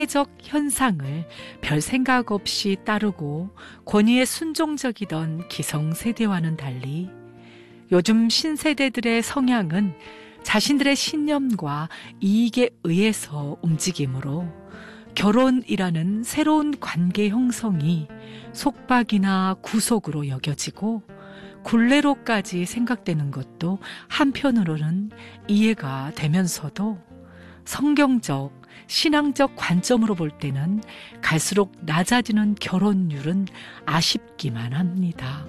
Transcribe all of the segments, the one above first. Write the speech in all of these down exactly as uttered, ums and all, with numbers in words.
적 현상을 별 생각 없이 따르고 권위에 순종적이던 기성세대와는 달리 요즘 신세대들의 성향은 자신들의 신념과 이익에 의해서 움직이므로 결혼이라는 새로운 관계 형성이 속박이나 구속으로 여겨지고 굴레로까지 생각되는 것도 한편으로는 이해가 되면서도 성경적, 신앙적 관점으로 볼 때는 갈수록 낮아지는 결혼율은 아쉽기만 합니다.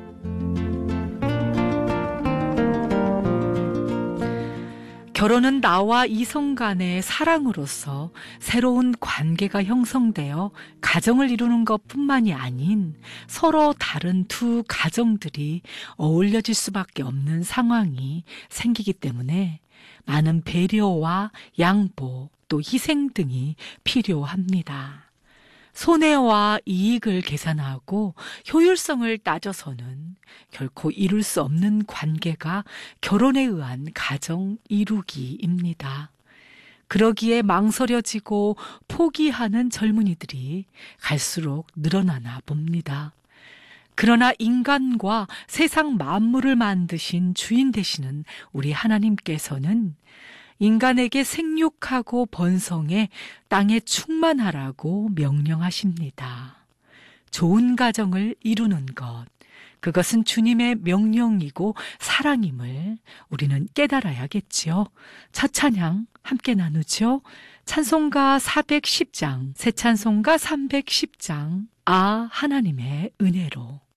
결혼은 나와 이성 간의 사랑으로서 새로운 관계가 형성되어 가정을 이루는 것뿐만이 아닌 서로 다른 두 가정들이 어울려질 수밖에 없는 상황이 생기기 때문에 많은 배려와 양보 또 희생 등이 필요합니다. 손해와 이익을 계산하고 효율성을 따져서는 결코 이룰 수 없는 관계가 결혼에 의한 가정 이루기입니다. 그러기에 망설여지고 포기하는 젊은이들이 갈수록 늘어나나 봅니다. 그러나 인간과 세상 만물을 만드신 주인 되시는 우리 하나님께서는 인간에게 생육하고 번성해 땅에 충만하라고 명령하십니다. 좋은 가정을 이루는 것, 그것은 주님의 명령이고 사랑임을 우리는 깨달아야겠지요. 첫 찬양 함께 나누죠. 찬송가 사백십 장, 새 찬송가 삼백십 장, 아 하나님의 은혜로.